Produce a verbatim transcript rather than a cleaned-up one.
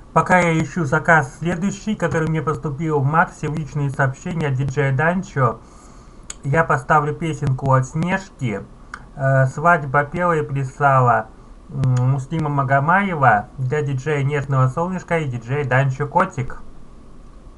Пока я ищу заказ следующий, который мне поступил в Максе в личные сообщения от диджея Данчо, я поставлю песенку от Снежки. Э, свадьба пела и плясала м, Муслима Магомаева для диджея Нежного Солнышка и диджея Данчо Котик.